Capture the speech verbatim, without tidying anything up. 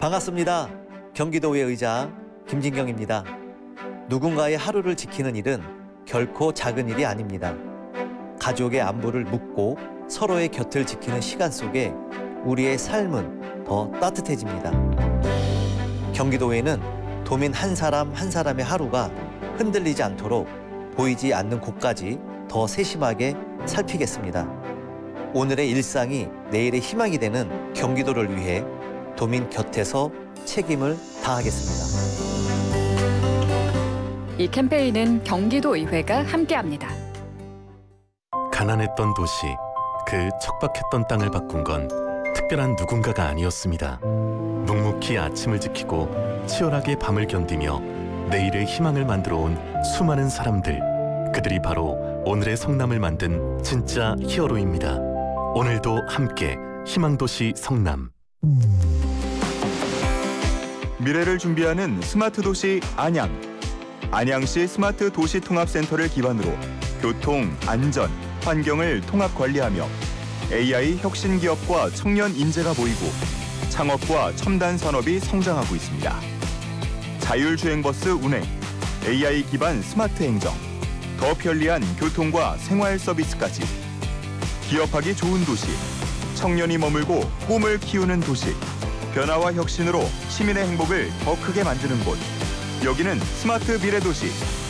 반갑습니다. 경기도의 의장 김진경입니다. 누군가의 하루를 지키는 일은 결코 작은 일이 아닙니다. 가족의 안부를 묻고 서로의 곁을 지키는 시간 속에 우리의 삶은 더 따뜻해집니다. 경기도에는 도민 한 사람 한 사람의 하루가 흔들리지 않도록 보이지 않는 곳까지 더 세심하게 살피겠습니다. 오늘의 일상이 내일의 희망이 되는 경기도를 위해 도민 곁에서 책임을 다하겠습니다. 이 캠페인은 경기도의회가 함께합니다. 가난했던 도시, 그 척박했던 땅을 바꾼 건 특별한 누군가가 아니었습니다. 묵묵히 아침을 지키고 치열하게 밤을 견디며 내일의 희망을 만들어 온 수많은 사람들, 그들이 바로 오늘의 성남을 만든 진짜 히어로입니다. 오늘도 함께 희망도시 성남. 미래를 준비하는 스마트 도시 안양. 안양시 스마트 도시 통합센터를 기반으로 교통, 안전, 환경을 통합 관리하며 에이아이 혁신 기업과 청년 인재가 모이고 창업과 첨단 산업이 성장하고 있습니다. 자율주행버스 운행, 에이아이 기반 스마트 행정, 더 편리한 교통과 생활 서비스까지. 기업하기 좋은 도시, 청년이 머물고 꿈을 키우는 도시. 변화와 혁신으로 시민의 행복을 더 크게 만드는 곳. 여기는 스마트 미래도시